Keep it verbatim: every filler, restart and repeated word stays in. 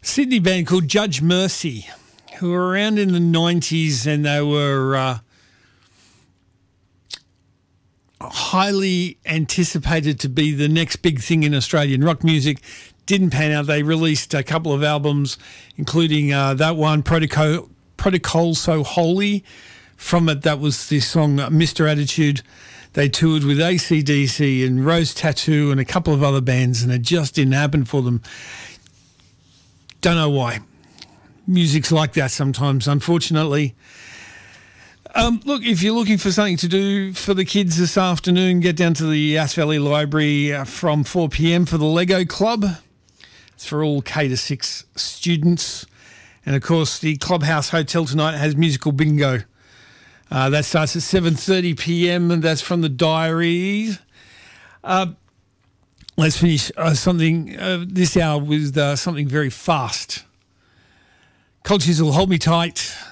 Sydney band called Judge Mercy, who were around in the nineties, and they were uh, highly anticipated to be the next big thing in Australian rock music. Didn't pan out. They released a couple of albums, including uh, that one, Protocol, Protocol So Holy. From it, that was this song, Mister Attitude. They toured with A C D C and Rose Tattoo and a couple of other bands, and it just didn't happen for them. Don't know why. Music's like that sometimes, unfortunately. Um, look, if you're looking for something to do for the kids this afternoon, get down to the Ass Valley Library uh, from four p.m. for the Lego Club. It's for all K to six students. And, of course, the Clubhouse Hotel tonight has musical bingo. Uh, that starts at seven thirty p.m. and that's from the Diaries. Uh, let's finish uh, something uh, this hour with uh, something very fast. Cold Chisel, Hold Me Tight.